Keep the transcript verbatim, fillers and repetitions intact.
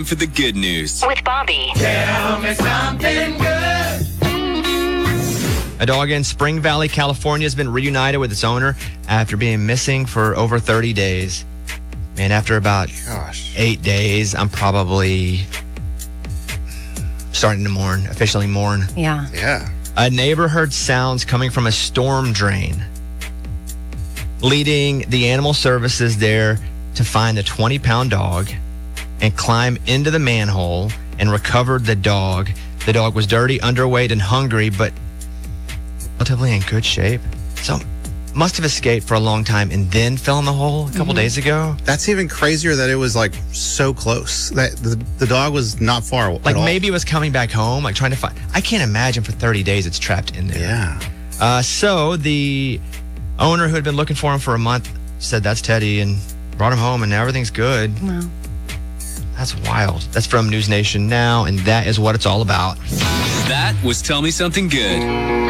For the good news. With Bobby. Tell me something good. A dog in Spring Valley, California has been reunited with its owner after being missing for over thirty days. Man, after about Gosh. eight days, I'm probably starting to mourn, officially mourn. Yeah. Yeah. A neighbor heard sounds coming from a storm drain, leading the animal services there to find the twenty-pound dog and climb into the manhole and recovered the dog. The dog was dirty, underweight, and hungry, but relatively in good shape. So must have escaped for a long time and then fell in the hole a couple Mm-hmm. days ago. That's even crazier that it was like so close. That the, the dog was not far Like at all. maybe it was coming back home, like trying to find. I can't imagine for thirty days it's trapped in there. Yeah. Uh, so the owner who had been looking for him for a month said, "That's Teddy," and brought him home, and now everything's good. Wow. That's wild. That's from News Nation Now, and that is what it's all about. That was Tell Me Something Good.